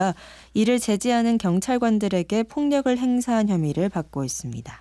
이를 제지하는 경찰관들에게 폭력을 행사한 혐의를 받고 있습니다.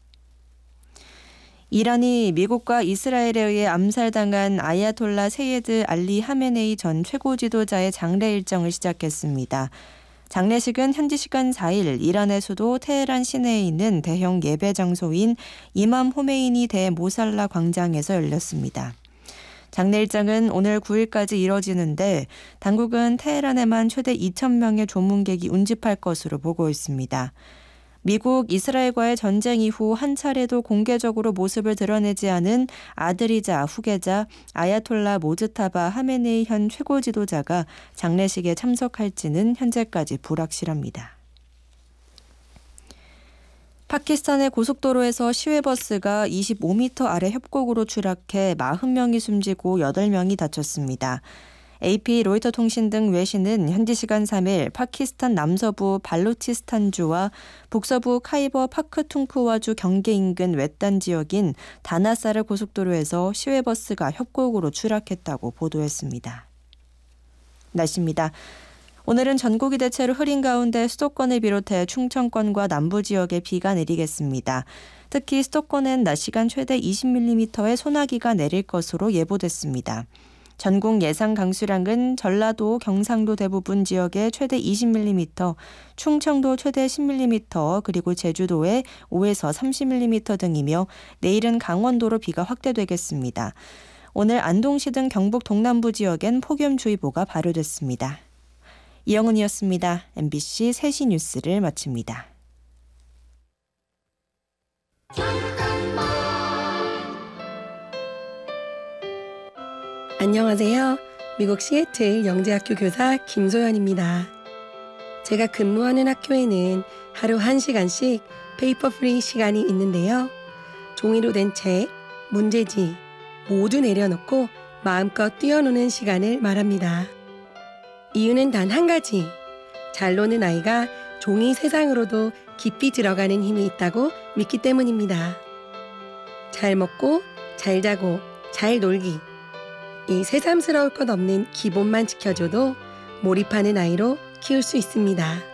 이란이 미국과 이스라엘에 의해 암살당한 아야톨라 세예드 알리 하메네이 전 최고 지도자의 장례 일정을 시작했습니다. 장례식은 현지 시간 4일 이란의 수도 테헤란 시내에 있는 대형 예배 장소인 이맘 호메이니 대 모살라 광장에서 열렸습니다. 장례 일정은 오늘 9일까지 이뤄지는데 당국은 테헤란에만 최대 2,000명의 조문객이 운집할 것으로 보고 있습니다. 미국, 이스라엘과의 전쟁 이후 한 차례도 공개적으로 모습을 드러내지 않은 아들이자 후계자 아야톨라 모즈타바 하메네이 현 최고 지도자가 장례식에 참석할지는 현재까지 불확실합니다. 파키스탄의 고속도로에서 시외버스가 25m 아래 협곡으로 추락해 40명이 숨지고 8명이 다쳤습니다. AP, 로이터 통신 등 외신은 현지 시간 3일 파키스탄 남서부 발루치스탄주와 북서부 카이버 파크퉁크와주 경계 인근 외딴 지역인 다나사르 고속도로에서 시외버스가 협곡으로 추락했다고 보도했습니다. 날씨입니다. 오늘은 전국이 대체로 흐린 가운데 수도권을 비롯해 충청권과 남부 지역에 비가 내리겠습니다. 특히 수도권엔 낮 시간 최대 20mm의 소나기가 내릴 것으로 예보됐습니다. 전국 예상 강수량은 전라도, 경상도 대부분 지역에 최대 20mm, 충청도 최대 10mm, 그리고 제주도에 5에서 30mm 등이며 내일은 강원도로 비가 확대되겠습니다. 오늘 안동시 등 경북 동남부 지역엔 폭염주의보가 발효됐습니다. 이영은이었습니다. MBC 3시 뉴스를 마칩니다. 안녕하세요. 미국 시애틀 영재학교 교사 김소연입니다. 제가 근무하는 학교에는 하루 1시간씩 페이퍼 프리 시간이 있는데요. 종이로 된 책, 문제지 모두 내려놓고 마음껏 뛰어노는 시간을 말합니다. 이유는 단 한 가지. 잘 노는 아이가 종이 세상으로도 깊이 들어가는 힘이 있다고 믿기 때문입니다. 잘 먹고, 잘 자고, 잘 놀기. 이 새삼스러울 것 없는 기본만 지켜줘도 몰입하는 아이로 키울 수 있습니다.